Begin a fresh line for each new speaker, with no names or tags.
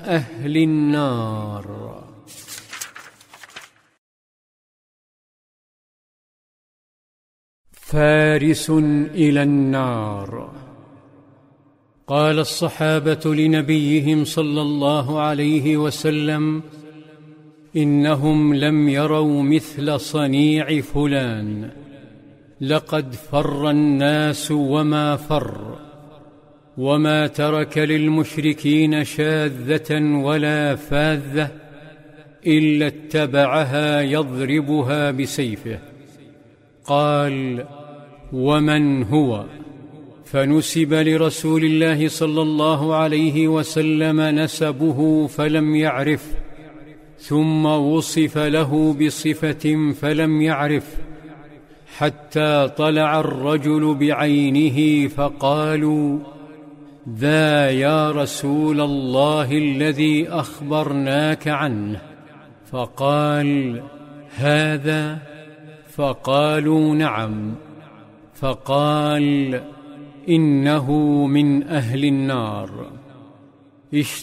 أهل النار. فارس إلى النار. قال الصحابة لنبيهم صلى الله عليه وسلم: إنهم لم يروا مثل صنيع فلان، لقد فر الناس وما فر، وما ترك للمشركين شاذة ولا فاذة إلا اتبعها يضربها بسيفه. قال: ومن هو؟ فنسب لرسول الله صلى الله عليه وسلم نسبه فلم يعرف، ثم وصف له بصفة فلم يعرف، حتى طلع الرجل بعينه فقالوا: ذا يا رسول الله الذي أخبرناك عنه. فقال: هذا؟ فقالوا: نعم. فقال: إنه من أهل النار.